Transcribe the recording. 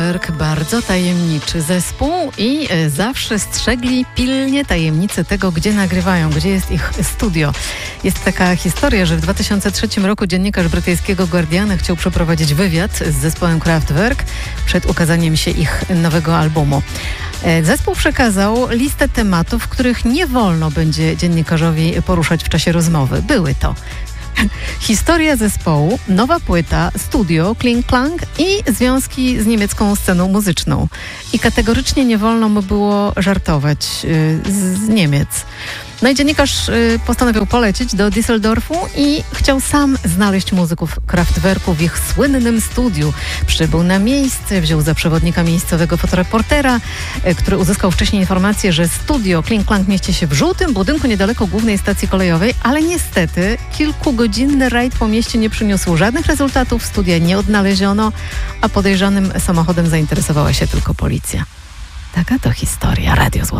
Kraftwerk, bardzo tajemniczy zespół i zawsze strzegli pilnie tajemnicy tego, gdzie nagrywają, gdzie jest ich studio. Jest taka historia, że w 2003 roku dziennikarz brytyjskiego Guardiana chciał przeprowadzić wywiad z zespołem Kraftwerk przed ukazaniem się ich nowego albumu. Zespół przekazał listę tematów, których nie wolno będzie dziennikarzowi poruszać w czasie rozmowy. Były to historia zespołu, nowa płyta, studio, Kling Klang i związki z niemiecką sceną muzyczną. I kategorycznie nie wolno mu było żartować z Niemiec. No i dziennikarz postanowił polecieć do Düsseldorfu i chciał sam znaleźć muzyków Kraftwerku w ich słynnym studiu. Przybył na miejsce, wziął za przewodnika miejscowego fotoreportera, który uzyskał wcześniej informację, że studio Kling Klang mieści się w żółtym budynku niedaleko głównej stacji kolejowej, ale niestety kilkugodzinny rajd po mieście nie przyniósł żadnych rezultatów, studia nie odnaleziono, a podejrzanym samochodem zainteresowała się tylko policja. Taka to historia. Radio Złote.